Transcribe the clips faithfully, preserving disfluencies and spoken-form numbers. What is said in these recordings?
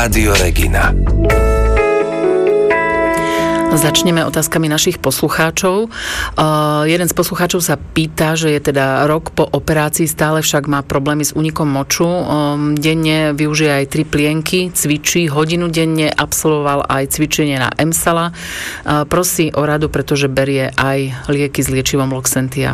Rádio Regina. Začneme otázkami našich poslucháčov. Uh, jeden z poslucháčov sa pýta, že je teda rok po operácii, stále však má problémy s únikom moču. Um, denne využije aj tri plienky, cvičí hodinu denne, absolvoval aj cvičenie na EMSALA. Uh, prosí o radu, pretože berie aj lieky s liečivom Loxentia.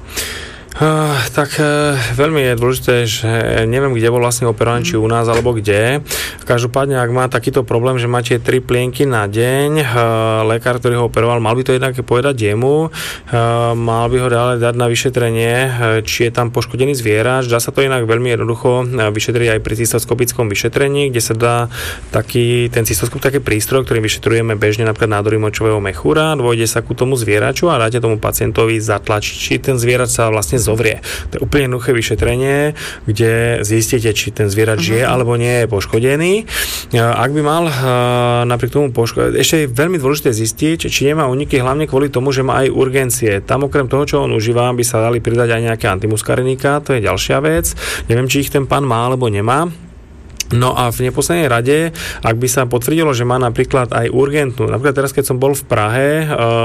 Uh, tak uh, veľmi je dôležité, že neviem, kde bol vlastne operovaný, či u nás, alebo kde. Každopádne, ak má takýto problém, že máte tri plienky na deň, uh, lekár, ktorý ho operoval, mal by to jednak povedať jemu, uh, mal by ho ďalej dať na vyšetrenie, uh, či je tam poškodený zvierač. Dá sa to inak veľmi jednoducho vyšetriť aj pri cystoskopickom vyšetrení, kde sa dá taký, ten cystoskop, taký prístroj, ktorý vyšetrujeme bežne, napríklad nádory močového mechúra, dôjde sa ku tomu zvieraču a dáte tomu pacientovi zatlačiť, či ten zvierač sa vlastne zovrie. To je úplne jednoduché vyšetrenie, kde zistíte, či ten zvierač uh-huh. je alebo nie je poškodený. Ak by mal napriek tomu poškodený, ešte je veľmi dôležité zistiť, či nemá úniky, hlavne kvôli tomu, že má aj urgencie. Tam okrem toho, čo on užíva, by sa dali pridať aj nejaké antimuskarinika, to je ďalšia vec. Neviem, či ich ten pán má alebo nemá. No a v neposlednej rade, ak by sa potvrdilo, že má napríklad aj urgentnú, napríklad teraz, keď som bol v Prahe e,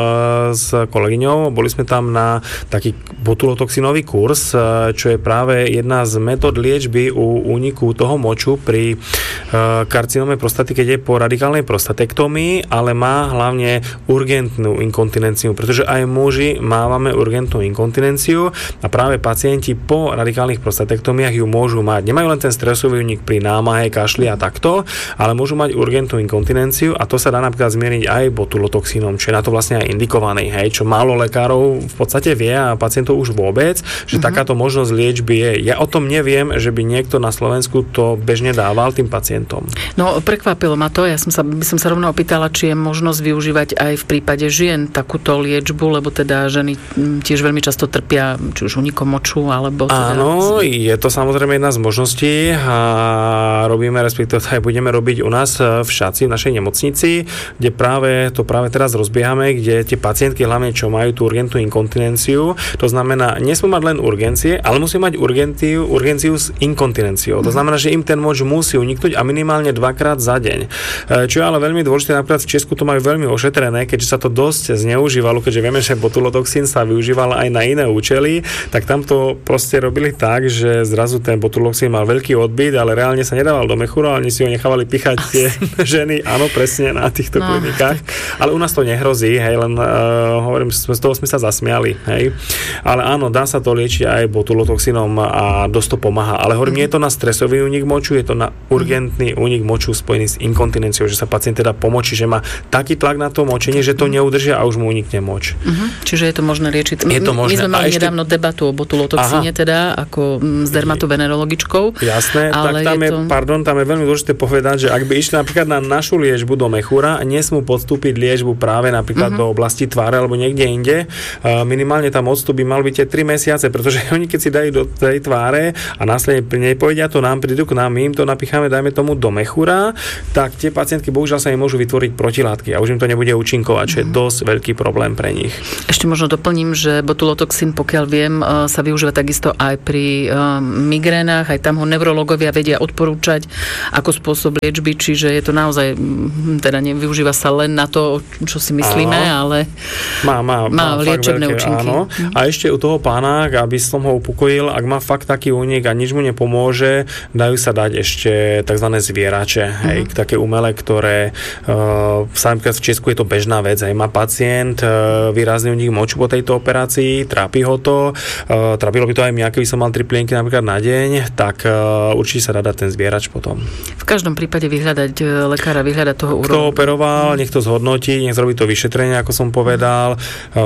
s kolegyňou, boli sme tam na taký botulotoxinový kurz, e, čo je práve jedna z metód liečby u úniku toho moču pri e, karcinome prostaty, keď je po radikálnej prostatektomii, ale má hlavne urgentnú inkontinenciu, pretože aj muži mávame urgentnú inkontinenciu a práve pacienti po radikálnych prostatektomiách ju môžu mať. Nemajú len ten stresový únik pri námahe, kašli a takto, ale môžu mať urgentnú inkontinenciu a to sa dá napríklad zmieriť aj botulotoxínom, čo je na to vlastne aj indikovaný, hej, čo málo lekárov v podstate vie a pacientov už vôbec, že mm-hmm. takáto možnosť liečby je. Ja o tom neviem, že by niekto na Slovensku to bežne dával tým pacientom. No, prekvapilo ma to, ja som sa, by som sa rovno opýtala, či je možnosť využívať aj v prípade žien takúto liečbu, lebo teda ženy tiež veľmi často trpia, či už únikom moču, alebo teda... Áno, je to samozrejme jedna z možností a robíme, respektíve aj budeme robiť u nás v Šaci, v našej nemocnici, kde práve to práve teraz rozbiehame, kde tie pacientky hlavne, čo majú tú urgentnú inkontinenciu, to znamená, nesmú mať len urgencie, ale musí mať urgenciu, urgenciu s inkontinenciou. To znamená, že im ten moč musí uniknúť a minimálne dvakrát za deň. Čo je ale veľmi dôležité, napríklad v Česku to majú veľmi ošetrené, keďže sa to dosť zneužívalo, keďže vieme, že botulotoxín sa využíval aj na iné účely, tak tam to proste robili tak, že zrazu ten botulotoxín mal veľký odbyt, ale reálne sa nedával do mechúra, oni si ho nechávali pichať tie ženy, áno, presne na týchto no, klinikách. Ale u nás to nehrozí, hej, len uh, hovorím, z toho sme sa zasmiali, hej. Ale áno, dá sa to liečiť aj botulotoxínom a dosť to pomáha. Ale hovorím, nie je to na stresový únik moču, je to na urgentný únik moču spojený s inkontinenciou, že sa pacient teda pomočí, že má taký tlak na to močenie, že to neudržia a už mu unikne moč. Uh-huh. Čiže je to možné liečiť. Je to možné. My sme mali ešte... nedávno debatu o botulotoxíne, teda, ako s dermatovenerologičkou. Jasné, ale tak tam je, je to... pardon, tam je veľmi dôležité povedať, že ak by išli napríklad na našu liečbu do mechúra, nesmú podstúpiť liečbu práve napríklad uh-huh. do oblasti tváre alebo niekde inde. Uh, minimálne tam odstup by mal byť tri mesiace, pretože oni keď si dajú do tej tváre a následne nepovedia to nám, prídu k nám, my im to napicháme, dajme tomu do mechúra, tak tie pacientky bohužiaľ sa im môžu vytvoriť protilátky a už im to nebude účinkovať, čo je dosť veľký problém pre nich. Ešte možno doplním, že botulotoxín, pokiaľ viem, sa využíva takisto aj pri migrénach, aj tam ho neurologovia vedia odporúčať ako spôsob liečby, čiže je to naozaj, teda nevyužíva sa len na to, čo si myslíme, áno. ale má, má, má, má liečebné veľké, účinky. Áno. A ešte u toho pána, aby som ho upokojil, ak má fakt taký únik a nič mu nepomôže, dajú sa dať ešte tzv. Zvierače, uh-huh. hej, také umelé, ktoré uh, sám v Česku je to bežná vec, aj má pacient uh, výrazný únik moču po tejto operácii, trápi ho to, uh, trápilo by to aj mňa, keby som mal tri plienky napríklad na deň, tak uh, určite sa dá dať ten zvierač potom. V každom prípade vyhľadať lekára, vyhľadať toho urológa. Kto operoval, nech to zhodnotí, nech zrobí to vyšetrenie, ako som povedal,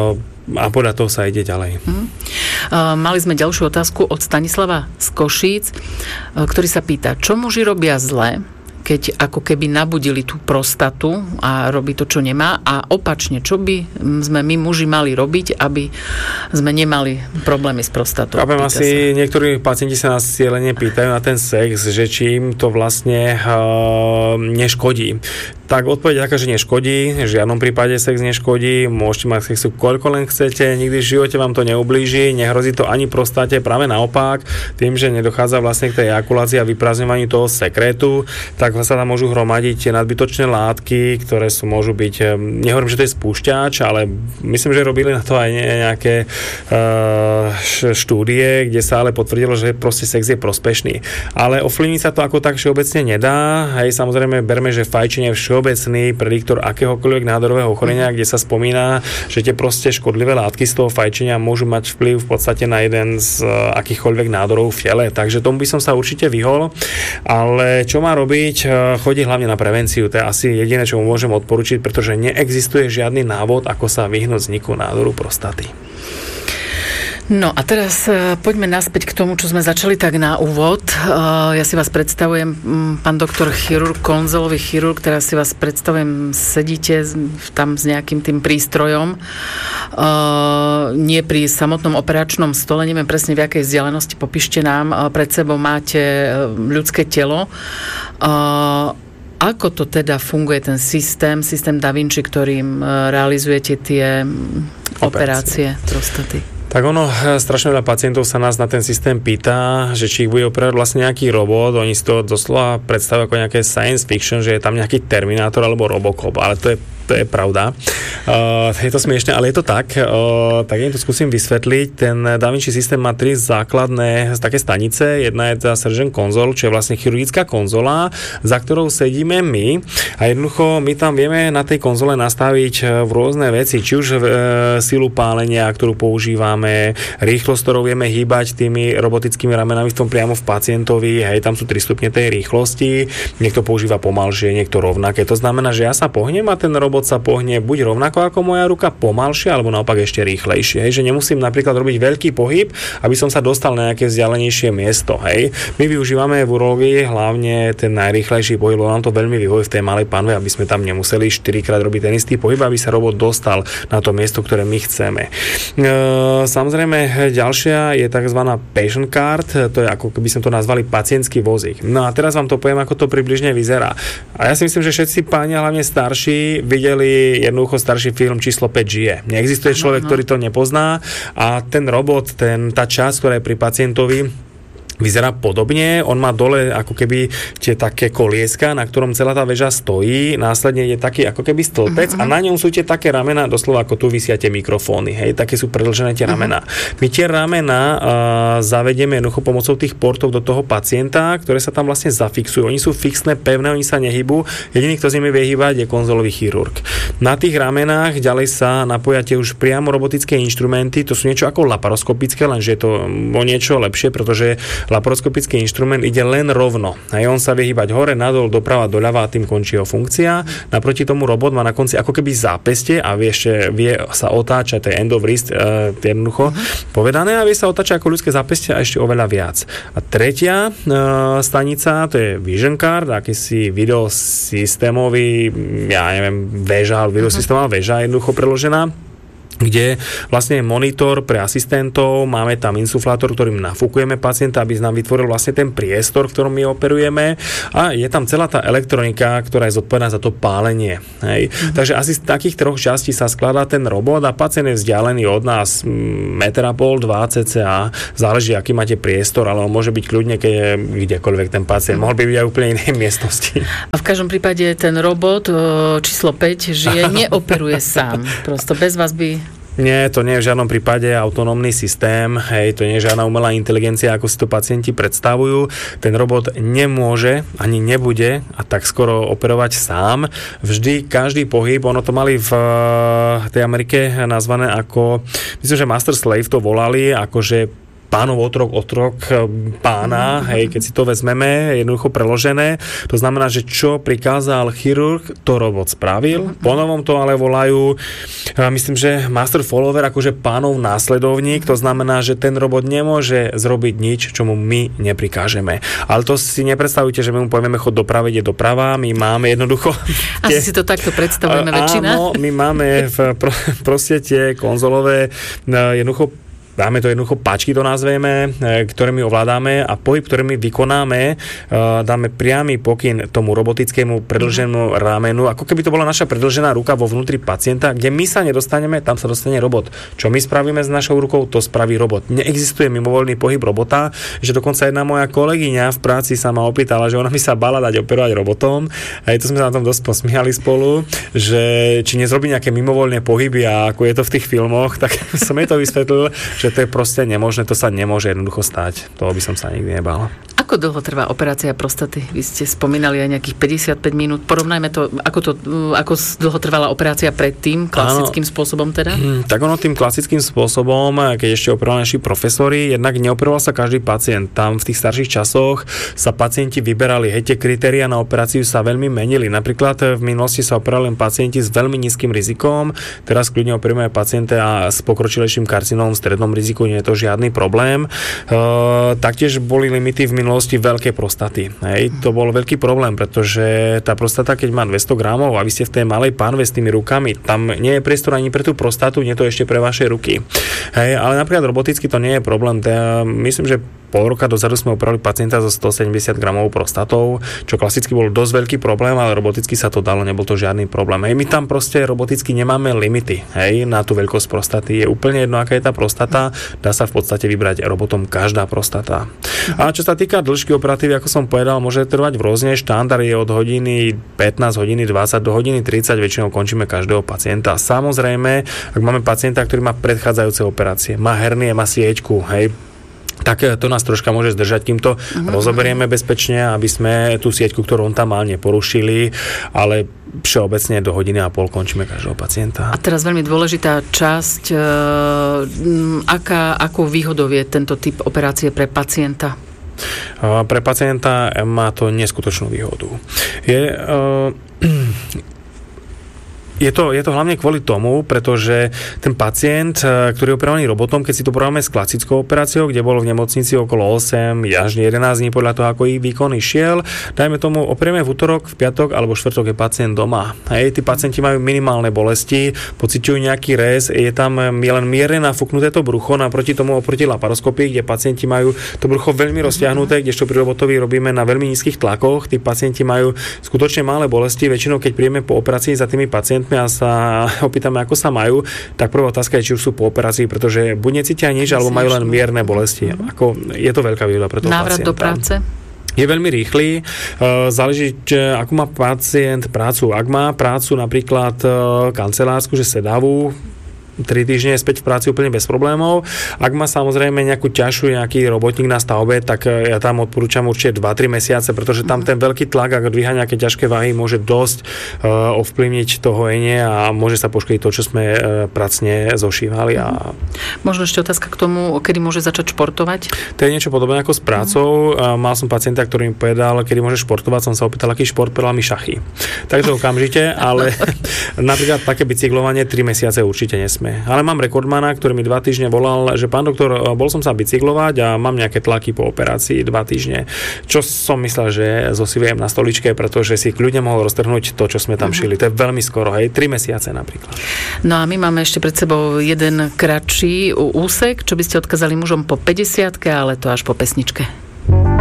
a podľa toho sa ide ďalej. Mm. Uh, mali sme ďalšiu otázku od Stanislava z Košíc, uh, ktorý sa pýta, čo muži robia zle, keď ako keby nabudili tú prostatu a robí to, čo nemá, a opačne, čo by sme my muži mali robiť, aby sme nemali problémy s prostatou. Chápem, asi niektorí pacienti sa nás cieľene pýtajú na ten sex, že či im to vlastne uh, neškodí. Tak odpoveď taká, že neškodí, v žiadnom prípade sex neškodí, môžete mať sexu koľko len chcete, nikdy v živote vám to neublíži, nehrozí to ani prostate, práve naopak, tým, že nedochádza vlastne k tej ejakulácii a vyprázdňovaniu toho sekrétu, tak sa tam môžu hromadiť nadbytočné látky, ktoré sú, môžu byť, nehovorím, že to je spúšťač, ale myslím, že robili na to aj nejaké uh, štúdie, kde sa ale potvrdilo, že proste sex je prospešný. Ale ovplyvniť sa to ako tak všeobecne nedá, hej, samozrejme berme, že fajčenie je všeobecný prediktor akéhokoľvek nádorového ochorenia, kde sa spomína, že tie proste škodlivé látky z toho fajčenia môžu mať vplyv v podstate na jeden z akýchkoľvek nádorov v tele. Takže tomu by som sa určite vyhol. Ale čo má robiť? Chodí hlavne na prevenciu. To je asi jediné, čo mu môžem odporučiť, pretože neexistuje žiadny návod, ako sa vyhnúť vzniku nádoru prostaty. No a teraz uh, poďme naspäť k tomu, čo sme začali tak na úvod. Uh, ja si vás predstavujem, um, pán doktor chirurg, konzolový chirurg, teraz si vás predstavujem, sedíte tam s nejakým tým prístrojom, uh, nie pri samotnom operačnom stole, neviem presne v akej vzdialenosti, popíšte nám, uh, pred sebou máte uh, ľudské telo. Uh, Ako to teda funguje ten systém, systém Da Vinci, ktorým uh, realizujete tie um, operácie prostaty? Tak ono, strašne veľa pacientov sa nás na ten systém pýta, že či ich bude operovať vlastne nejaký robot, oni si to doslova predstavujú ako nejaké science fiction, že je tam nejaký Terminátor alebo Robocop, ale to je to je pravda. Uh, je to smiešne, ale je to tak. Uh, tak ja to skúsim vysvetliť. Ten Da Vinci systém má tri základné také stanice. Jedna je tá surgeon console, čo je vlastne chirurgická konzola, za ktorou sedíme my. A jednoducho my tam vieme na tej konzole nastaviť rôzne veci, či už uh, silu pálenia, ktorú používame, rýchlosť, ktorou vieme hýbať tými robotickými ramenami v tom priamo v pacientovi. Hej, tam sú tri stupne tej rýchlosti. Niekto používa pomalšie, niekto rovnaké. To znamená, že ja sa pohnem a ten robot sa pohne buď rovnako ako moja ruka, pomalšie, alebo naopak ešte rýchlejšie. Hej, že nemusím napríklad robiť veľký pohyb, aby som sa dostal na nejaké vzdialenejšie miesto. Hej. My využívame v urológii hlavne ten najrýchlejší pohyb, lebo nám to veľmi vyhovuje v tej malej panve, aby sme tam nemuseli štyrikrát robiť ten istý pohyb, aby sa robot dostal na to miesto, ktoré my chceme. E, samozrejme, ďalšia je tzv. Patient card, to je ako keby sme to nazvali pacientský vozík. No a teraz vám to poviem, ako to približne vyzerá. A ja si myslím, že všetci páni, hlavne starší, videli jednoducho starší film Číslo päť žije. Neexistuje človek, ktorý to nepozná a ten robot, ten, tá časť, ktorá je pri pacientovi, vyzerá podobne. On má dole ako keby tie také kolieska, na ktorom celá tá väža stojí. Následne je taký ako keby stĺpec uh-huh. a na ňom sú tie také ramená, doslova ako tu vysia tie mikrofóny. Hej, také sú predĺžené tie uh-huh. ramená. My tie ramená uh, zavedieme jednoducho pomocou tých portov do toho pacienta, ktoré sa tam vlastne zafixujú. Oni sú fixné, pevné, oni sa nehybú. Jediný, kto s nimi vie hýbať, je konzolový chirurg. Na tých ramenách ďalej sa napoja tie už priamo robotické inštrumenty. To sú niečo ako laparoskopické, lenže je to o niečo lepšie, pretože laparoskopický inštrument ide len rovno. A on sa vie hýbať hore, nadol, doprava, doľava a tým končí jeho funkcia. Naproti tomu robot má na konci ako keby zápestie a vie, ešte, vie sa otáčať, to je end of wrist, e, jednoducho uh-huh. povedané, a vie sa otáčať ako ľudské zápestie a ešte oveľa viac. A tretia e, stanica, to je Vision Card, akýsi videosystémový, ja neviem, väža, videosystémová väža jednoducho preložená, kde vlastne je monitor pre asistentov, máme tam insuflátor, ktorým nafúkujeme pacienta, aby nám vytvoril vlastne ten priestor, v ktorom my operujeme, a je tam celá tá elektronika, ktorá je zodpovedná za to pálenie. Hej. Mm-hmm. Takže asi z takých troch častí sa skladá ten robot a pacient je vzdialený od nás meter a pol, dva cca, záleží, aký máte priestor, ale on môže byť kľudne, keď je kdekoľvek ten pacient. Mohol by byť aj úplne inej miestnosti. A v každom prípade ten robot číslo päť žije, neoperuje sám. Prosto bez vás by... Nie, to nie je v žiadnom prípade autonómny systém, hej, to nie je žiadna umelá inteligencia, ako si to pacienti predstavujú. Ten robot nemôže, ani nebude a tak skoro operovať sám. Vždy, každý pohyb, ono to mali v tej Amerike nazvané ako, myslím, že Master Slave to volali, akože pánov otrok, otrok pána, hej, keď si to vezmeme, jednoducho preložené. To znamená, že čo prikázal chirurg, to robot spravil. Ponovom to ale volajú, myslím, že master follower, akože pánov následovník. To znamená, že ten robot nemôže zrobiť nič, čo mu my neprikážeme. Ale to si nepredstavujte, že my mu povieme chod doprava, ide doprava. My máme jednoducho... Asi tie... si to takto predstavujeme väčšina. Áno, my máme v proste tie konzolové jednoducho dáme to jednoducho páčky, to nazveme, ktoré my ovládame a pohyb, ktorý my vykonáme, dáme priamy pokyn tomu robotickému predĺženému ramenu, ako keby to bola naša predĺžená ruka vo vnútri pacienta, kde my sa nedostaneme, tam sa dostane robot. Čo my spravíme s našou rukou, to spraví robot. Neexistuje mimovoľný pohyb robota, že dokonca jedna moja kolegyňa v práci sa ma opýtala, že ona by sa bala dať operovať robotom. A to sme sa na tom dosť posmiali spolu, že či nezrobí nejaké mimovoľné pohyby a ako je to v tých filmoch, tak som jej to vysvetlil, že to je proste nemožné, to sa nemôže jednoducho stať. Toho by som sa nikdy nebal. Ako dlho trvá operácia prostaty? Vy ste spomínali aj nejakých päťdesiatpäť minút. Porovnajme to, ako, to, ako dlho trvala operácia predtým, klasickým ano, spôsobom teda? Tak ono tým klasickým spôsobom, keď ešte operovali naši profesori, jednak neoperoval sa každý pacient. Tam v tých starších časoch sa pacienti vyberali. Hej, tie kritériá na operáciu sa veľmi menili. Napríklad v minulosti sa operovali len pacienti s veľmi nízkym rizikom. Teraz kľudne operujeme pacienta s pokročilejším karcinómom v strednom riziku, nie je to žiadny problém. E, taktiež boli limity v minulosti veľké prostaty. Hej, to bol veľký problém, pretože tá prostata, keď má dvesto gramov a vy ste v tej malej pánve s tými rukami, tam nie je priestor ani pre tú prostatu, nie je to ešte pre vaše ruky. Hej, ale napríklad roboticky to nie je problém. Tá, myslím, že pol roka dozadu sme operovali pacienta so stosedemdesiat gramov prostatou, čo klasicky bol dosť veľký problém, ale roboticky sa to dalo, nebol to žiadny problém. Hej, my tam proste roboticky nemáme limity, hej, na tú veľkosť prostaty. Je úplne jedno, aká je tá prostata, dá sa v podstate vybrať robotom každá prostata. A čo sa týka dĺžky operatívy, ako som povedal, môže trvať v rôzne. Štandard je od hodiny pätnásť, hodiny dvadsať do hodiny tridsať, väčšinou končíme každého pacienta. Samozrejme, ak máme pacienta, ktorý má predchádzajúce operácie, má hernie, má sieťku, hej, tak to nás troška môže zdržať, kým to uh-huh. rozoberieme bezpečne, aby sme tú sieťku, ktorú on tam mal, neporušili, ale všeobecne do hodiny a pol končíme každého pacienta. A teraz veľmi dôležitá časť, e, aká, akou výhodou je tento typ operácie pre pacienta? Pre pacienta má to neskutočnú výhodu. Je... E, Je to, je to hlavne kvôli tomu, pretože ten pacient, ktorý je operovaný robotom, keď si to porovnáme s klasickou operáciou, kde bolo v nemocnici okolo osem až jedenásť dní podľa toho, ako ich výkon išiel, dajme tomu, operieme v utorok, v piatok alebo štvrtok je pacient doma. Hej, tí pacienti majú minimálne bolesti, pociťujú nejaký rez, je tam je len mierne nafúknuté to brucho, naproti tomu oproti laparoskopii, kde pacienti majú to brucho veľmi rozťahnuté, kdežto pri robotovi robíme na veľmi nízkych tlakoch, tí pacienti majú skutočne malé bolesti, väčšinou keď príjeme po operácii za tými pacientmi a sa opýtame, ako sa majú, tak prvá otázka je, či už sú po operácii, pretože buď necítia nič, alebo majú len mierne bolesti. Ako, je to veľká výhoda pre toho návrat pacienta. Do práce? Je veľmi rýchly. Záleží, ako má pacient prácu. Ak má prácu napríklad kancelársku, že sedavú, tri týždne späť v práci úplne bez problémov. Ak má samozrejme nejakú ťažšiu, nejaký robotník na stavbe, tak ja tam odporúčam určite dva tri mesiace, pretože tam ten veľký tlak, ak dvíha nejaké ťažké váhy, môže dosť uh, ovplyvniť to hojenie a môže sa poškodiť to, čo sme uh, pracne zošívali. A... Možno ešte otázka k tomu, kedy môže začať športovať? To je niečo podobné ako s prácou. Uh, mal som pacienta, ktorý mi povedal, kedy môže športovať, som sa opýtal, aký šport, povedal mi šachy. Takže okamžite, ale napríklad také bicyklovanie tri mesiace určite nesmie. Ale mám rekordmana, ktorý mi dva týždne volal, že pán doktor, bol som sa bicyklovať a mám nejaké tlaky po operácii dva týždne. Čo som myslel, že zosiviem na stoličke, pretože si kľudne mohol roztrhnúť to, čo sme tam uh-huh. šili. To je veľmi skoro, hej, tri mesiace napríklad. No a my máme ešte pred sebou jeden kratší úsek, čo by ste odkázali mužom po päťdesiatke, ale to až po pesničke.